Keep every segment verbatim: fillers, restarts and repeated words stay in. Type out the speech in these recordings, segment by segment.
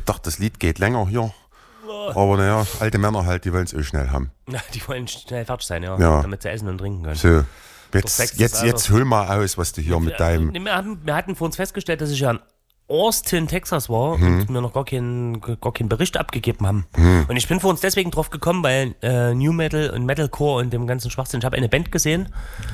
dachte, das Lied geht länger hier. Aber naja, alte Männer halt, die wollen es eh schnell haben. Ja, die wollen schnell fertig sein, ja, ja. damit sie essen und trinken können. So, jetzt, jetzt, jetzt hol mal aus, was du hier wir, mit deinem... Wir hatten, wir hatten vor uns festgestellt, dass ich ja in Austin, Texas war hm. und mir noch gar keinen, gar keinen Bericht abgegeben haben. Hm. Und ich bin vor uns deswegen drauf gekommen, weil äh, New Metal und Metalcore und dem ganzen Schwachsinn, ich habe eine Band gesehen,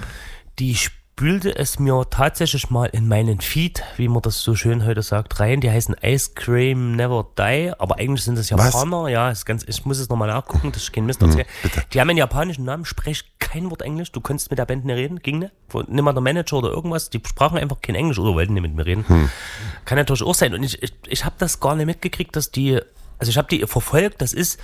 die spülte es mir tatsächlich mal in meinen Feed, wie man das so schön heute sagt, rein. Die heißen Ice Cream Never Die, aber eigentlich sind das Japaner. Was? Ja, ist ganz, ich muss es nochmal nachgucken, dass ich keinen Mist erzähle. Hm, die haben einen japanischen Namen, sprech kein Wort Englisch. Du konntest mit der Band nicht reden, ging nicht. Nimm mal der Manager oder irgendwas, die sprachen einfach kein Englisch oder wollten nicht mit mir reden. Hm. Kann natürlich auch sein. Und ich, ich, ich habe das gar nicht mitgekriegt, dass die, also ich habe die verfolgt, das ist...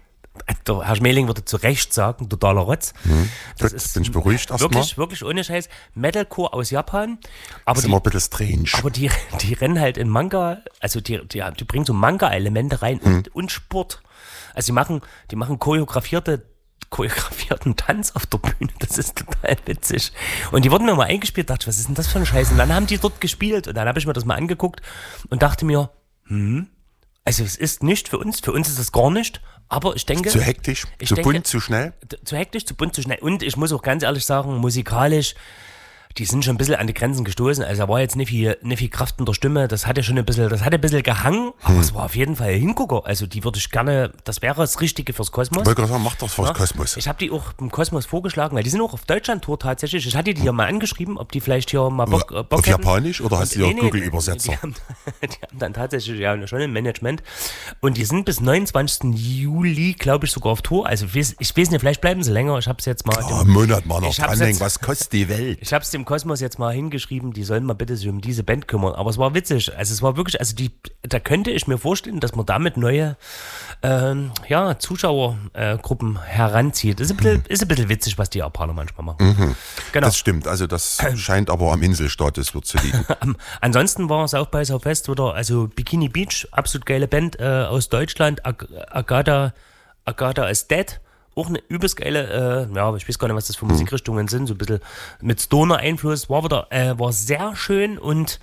Der Herr Schmeling würde zu Recht sagen, totaler Rotz. Hm. Das Gut, ist bin ich beruhigt erstmal. Wirklich, wirklich ohne Scheiß. Metalcore aus Japan. Aber das ist die, immer ein bisschen strange. Aber die, die rennen halt in Manga, also die, die, die bringen so Manga-Elemente rein hm. und, und Sport. Also die machen, die machen choreografierte, choreografierten Tanz auf der Bühne. Das ist total witzig. Und die wurden mir mal eingespielt, dachte ich, was ist denn das für ein Scheiß? Und dann haben die dort gespielt und dann habe ich mir das mal angeguckt und dachte mir, hm, also es ist nicht für uns, für uns ist es gar nicht, aber ich denke... Zu hektisch, zu denke, bunt, zu schnell? Zu hektisch, zu bunt, zu schnell. Und ich muss auch ganz ehrlich sagen, musikalisch, die sind schon ein bisschen an die Grenzen gestoßen. Also da war jetzt nicht viel, nicht viel Kraft in der Stimme, das hatte schon ein bisschen, das hatte ein bisschen gehangen, aber hm. es war auf jeden Fall ein Hingucker. Also die würde ich gerne, das wäre das Richtige fürs Kosmos. Ich wollte gerade sagen, mach das fürs ja. Kosmos. Ich habe die auch im Kosmos vorgeschlagen, weil die sind auch auf Deutschland-Tour tatsächlich. Ich hatte die ja mal angeschrieben, ob die vielleicht hier mal Bock, Bock Auf hätten. Japanisch oder hast du ja nee, nee, Google-Übersetzer? Die haben, die haben dann tatsächlich ja schon ein Management. Und die sind bis neunundzwanzigsten Juli, glaube ich, sogar auf Tour. Also ich weiß, ich weiß nicht, vielleicht bleiben sie länger. Ich habe es jetzt mal... Oh, einen Monat mal noch dranhängen, was kostet die Welt? Ich habe es dem Kosmos jetzt mal hingeschrieben, die sollen mal bitte sich um diese Band kümmern. Aber es war witzig. Also es war wirklich, also die, da könnte ich mir vorstellen, dass man damit neue ähm, ja, Zuschauergruppen äh, heranzieht. Ist ein, bisschen, ist ein bisschen witzig, was die Japaner manchmal machen. Mhm. Genau. Das stimmt. Also das scheint aber am Inselstatus wird zu liegen. Ansonsten war es auch bei Southwest wieder, also Bikini Beach, absolut geile Band äh, aus Deutschland. Ag- Agatha, Agatha is Dead. Auch eine übelst geile, äh, ja, ich weiß gar nicht, was das für Musikrichtungen sind, so ein bisschen mit Stoner-Einfluss, war wieder, äh, war sehr schön und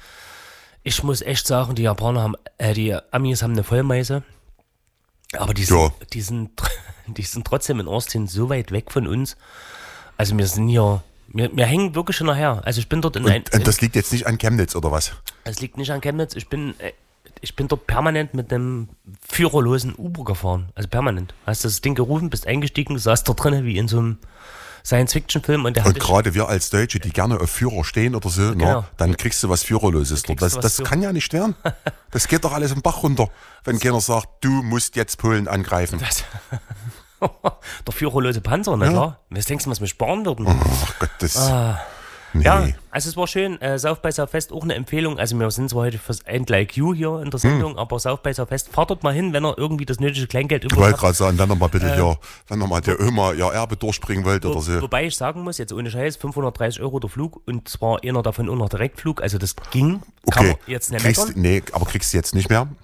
ich muss echt sagen, die Japaner haben, äh, die Amis haben eine Vollmeise, aber die sind, ja. die sind, die sind trotzdem in Austin so weit weg von uns, also wir sind hier, wir, wir hängen wirklich schon nachher, also ich bin dort in und, ein... Und das liegt jetzt nicht an Chemnitz, oder was? Es liegt nicht an Chemnitz, ich bin... Äh, Ich bin dort permanent mit einem führerlosen Uber gefahren. Also permanent. Hast das Ding gerufen, bist eingestiegen, saß da drinnen wie in so einem Science-Fiction-Film. Und, und gerade wir als Deutsche, die gerne auf Führer stehen oder so, genau. na, dann kriegst du was Führerloses dort. Das, das kann ja nicht werden. Das geht doch alles im Bach runter, wenn keiner sagt, du musst jetzt Polen angreifen. Das der führerlose Panzer, na ja. klar. Was denkst du, was wir sparen würden? Ach Gott, das... Ah. Nee. Ja, also es war schön. Äh, South by Southwest auch eine Empfehlung. Also wir sind zwar heute fürs End Like You hier in der Sendung, hm. aber South by Southwest, fahrt dort mal hin, wenn ihr irgendwie das nötige Kleingeld übrig habt. Ich wollte gerade sagen, wenn ihr mal bitte äh, hier, wenn ihr mal der Oma ihr Erbe durchbringen wollt wo, oder so. Wobei ich sagen muss, jetzt ohne Scheiß, fünfhundertdreißig Euro der Flug und zwar einer davon auch noch Direktflug. Also das ging. Okay, kann man jetzt nicht kriegst, nee, aber kriegst du jetzt nicht mehr?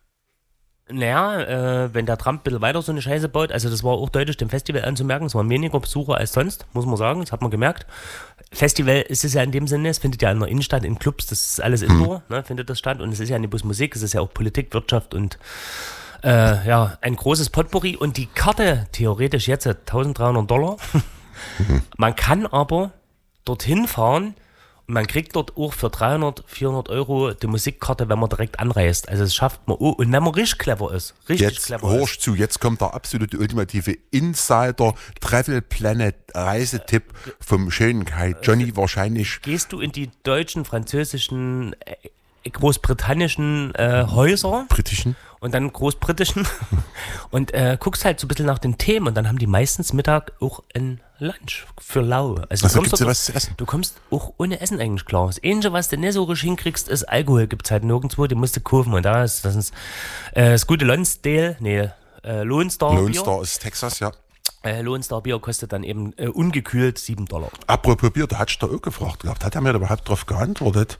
Naja, äh, wenn der Trump ein bisschen weiter so eine Scheiße baut, also das war auch deutlich dem Festival anzumerken, es waren weniger Besucher als sonst, muss man sagen, das hat man gemerkt. Festival ist es ja in dem Sinne, es findet ja in der Innenstadt, in Clubs, das ist alles Indoor, ne, findet das statt und es ist ja nicht bloß Musik, es ist ja auch Politik, Wirtschaft und äh, ja, ein großes Potpourri und die Karte theoretisch jetzt dreizehnhundert Dollar. Man kann aber dorthin fahren und man kriegt dort auch für dreihundert, vierhundert Euro die Musikkarte, wenn man direkt anreist. Also das schafft man auch. Und wenn man richtig clever ist. Richtig jetzt clever horch zu, jetzt kommt der absolute ultimative Insider Travel Planet Reisetipp vom schönen Kai Johnny wahrscheinlich. Gehst du in die deutschen, französischen, äh, großbritannischen äh, Häuser. Britischen. Und dann großbritischen. und äh, guckst halt so ein bisschen nach den Themen. Und dann haben die meistens Mittag auch ein Lunch für lau. Also, also du, kommst dort, was zu essen? du kommst auch ohne Essen eigentlich klar. Das Einzige, was du nicht so richtig hinkriegst, ist Alkohol. Gibt es halt nirgendwo, den musst du kaufen. Und da ist das, ist, äh, das gute Lonsdale, nee, äh, Lone Star Lone Bier. Star ist Texas, ja. Äh, Lone Star Bier kostet dann eben äh, ungekühlt sieben Dollar. Apropos Bier, da hast du da auch gefragt gehabt. Hat er mir da überhaupt drauf geantwortet?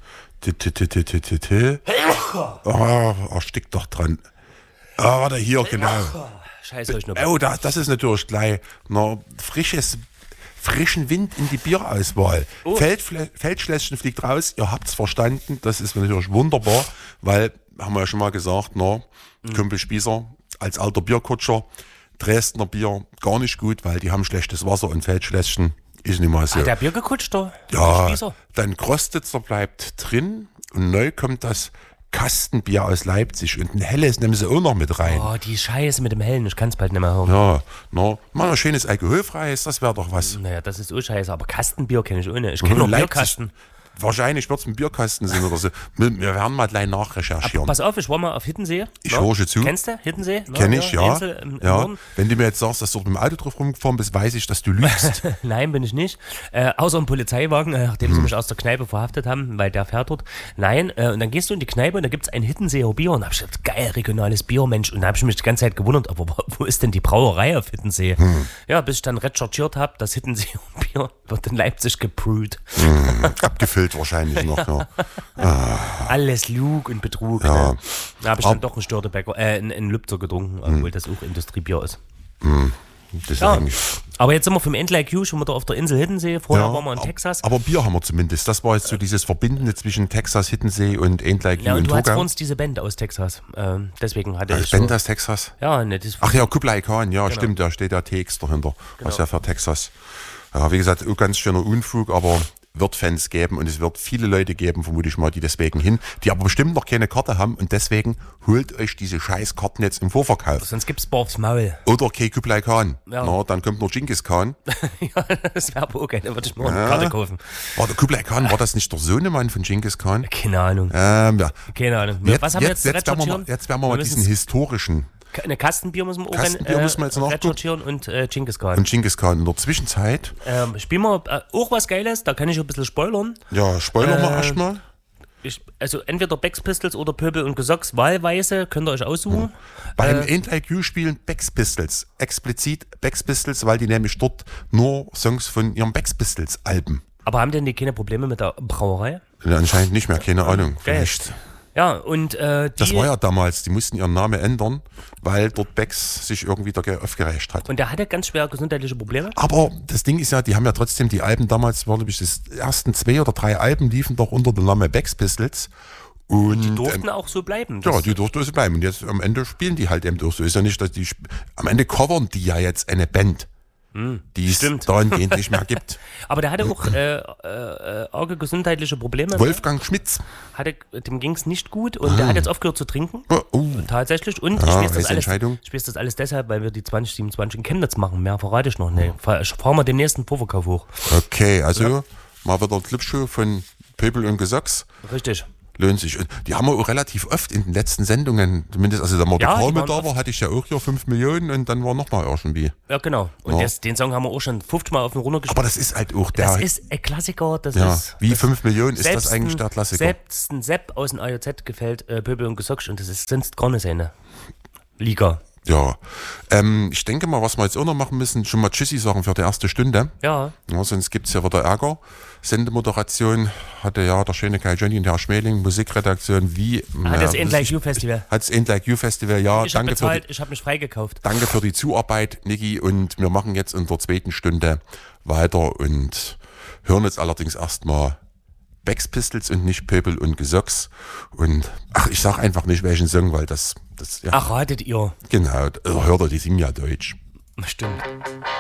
Ah, erstickt doch dran. Ah, warte, hier, genau. Scheiße, ich noch. Oh, das, das ist natürlich gleich noch frisches, frischen Wind in die Bierauswahl. Oh. Feldfle- Feldschläschchen fliegt raus, ihr habt's verstanden, das ist natürlich wunderbar, weil haben wir ja schon mal gesagt, na, mhm. Kumpel Spießer als alter Bierkutscher, Dresdner Bier gar nicht gut, weil die haben schlechtes Wasser und Feldschläschchen. Ist nicht mal so. Ah, der Biergekutschter? Ja, dann Krostitzer bleibt drin und neu kommt das Kastenbier aus Leipzig und ein helles nehmen sie auch noch mit rein. Oh, die Scheiße mit dem Hellen, ich kann es bald nicht mehr hören. Ja, na, mal ein schönes alkoholfreies, das wäre doch was. Naja, das ist auch scheiße, aber Kastenbier kenne ich ohne. Ich kenne nur Bierkasten. Wahrscheinlich wird es ein Bierkasten sein oder so. Wir werden mal gleich nachrecherchieren. Aber pass auf, ich war mal auf Hiddensee. Ich ja. höre schon zu. Kennst du Hiddensee? Kenn ich, ja. Insel im, im ja. Wenn du mir jetzt sagst, dass du mit dem Auto drauf rumgefahren bist, weiß ich, dass du lügst. Nein, bin ich nicht. Äh, außer im Polizeiwagen, äh, nachdem hm. sie mich aus der Kneipe verhaftet haben, weil der fährt dort. Nein, äh, und dann gehst du in die Kneipe und da gibt es ein Hiddenseer Bier. Und da habe ich gesagt, geil, regionales Bier, Mensch. Und da habe ich mich die ganze Zeit gewundert, aber wo ist denn die Brauerei auf Hiddensee? Hm. Ja, bis ich dann recherchiert habe, das Hiddenseer Bier wird in Leipzig gebrüht. Hm. Abgefüllt wahrscheinlich noch. Ja. Ah. Alles Lug und Betrug. Ja. Ne? Da habe ich dann doch einen Störtebäcker, äh, einen, einen Lübzer getrunken, obwohl hm. das auch Industriebier ist. Hm. Das ja. ist aber jetzt sind wir vom Endlike Q schon wieder auf der Insel Hiddensee. Vorher ja, waren wir in Texas. Aber Bier haben wir zumindest. Das war jetzt so dieses Verbindende zwischen Texas, Hiddensee und Endlike Q. Ja, und, und du hast vor uns diese Band aus Texas. Ähm, deswegen hatte Ach, ich. Band so, aus Texas? Ja, ne, das Ach ja, Kublai Khan, ja, genau. Stimmt, da steht der T X dahinter. Genau. Was ja für Texas. Ja, wie gesagt, auch ganz schöner Unfug, aber wird Fans geben und es wird viele Leute geben, vermute ich mal, die deswegen hin, die aber bestimmt noch keine Karte haben und deswegen holt euch diese scheiß Karten jetzt im Vorverkauf. Sonst gibt's Bar aufs Maul. Oder K. Kublai Khan. Ja. Na, dann kommt noch Genghis Khan. Ja, das wäre aber okay, dann würde ich mir eine ja. Karte kaufen. War der Kublai Khan, war das nicht der Sohnemann von Genghis Khan? Keine Ahnung. Ähm, ja. Keine Ahnung. Jetzt, Was haben wir jetzt, jetzt jetzt, werden wir mal, jetzt werden wir mal diesen historischen... Eine Kastenbier müssen wir auch Kastenbier äh, müssen wir jetzt noch recherchieren und äh, Genghis Khan. Und Genghis Khan in der Zwischenzeit. Ähm, spielen wir äh, auch was Geiles, da kann ich ein bisschen spoilern. Ja, spoilern wir äh, erstmal. Also entweder Bex Pistols oder Pöbel und Gesocks, wahlweise, könnt ihr euch aussuchen. Hm. Beim äh, Endlike Q spielen Bex Pistols, explizit Bex Pistols, weil die nämlich dort nur Songs von ihren Bex Pistols Alben. Aber haben denn die keine Probleme mit der Brauerei? Ja, anscheinend nicht mehr, keine Ahnung. Vielleicht. Ja, und äh, die, das war ja damals, die mussten ihren Namen ändern, weil dort Bex sich irgendwie da aufgereicht hat. Und der hatte ganz schwer gesundheitliche Probleme. Aber das Ding ist ja, die haben ja trotzdem die Alben damals, war nämlich das ersten zwei oder drei Alben liefen doch unter dem Namen Bex Pistols. Und die durften ähm, auch so bleiben. Ja, die durften so bleiben. Und jetzt am Ende spielen die halt eben durch so. Ist ja nicht, dass die, am Ende covern die ja jetzt eine Band, hm, die es dahingehend nicht mehr gibt. Aber der hatte auch äh, äh, arge gesundheitliche Probleme. Wolfgang Schmitz. Hatte, dem ging es nicht gut und ah. der hat jetzt aufgehört zu trinken. Oh, oh. Tatsächlich. Und ja, ich spiele das, alles, das alles deshalb, weil wir die zwanzig siebenundzwanzig in Chemnitz machen. Mehr verrate ich noch nicht. Ich fahre mal den nächsten Vorverkauf hoch. Okay, also ja. mal wieder ein Clipshow von Pöbel und Gesocks. Richtig. Lohnt sich. Die haben wir auch relativ oft in den letzten Sendungen, zumindest, also da Mortal ja, mit da war, hatte ich ja auch hier fünf Millionen und dann war nochmal irgendwie. Ja, genau. Und ja. Das, den Song haben wir auch schon fünfzig Mal auf den runter gespielt. Aber das ist halt auch der... Das ist ein Klassiker. Das ja. ist, Wie das fünf Millionen ist das eigentlich der Klassiker? Selbst ein Sepp aus dem A J Z gefällt äh, Pöbel und Gesocks und das ist sonst gar nicht seine Liga. Ja, ähm, ich denke mal, was wir jetzt auch noch machen müssen, schon mal Tschüssi sagen für die erste Stunde. Ja. ja sonst gibt es ja wieder Ärger. Sendemoderation hatte ja der schöne Kai Johnny und der Herr Schmeling, Musikredaktion, wie... Hat das Endlike U Festival. Hat das Endlike U Festival, ja. Ich habe bezahlt, ich habe mich freigekauft. Danke für die Zuarbeit, Niki, und wir machen jetzt in der zweiten Stunde weiter und hören jetzt allerdings erstmal Bex Pistols und nicht Pöbel und Gesocks. Und ach, ich sag einfach nicht welchen Song, weil das... das ja. Ach, ratet ihr. Genau, hört ihr, die singen ja Deutsch. Stimmt.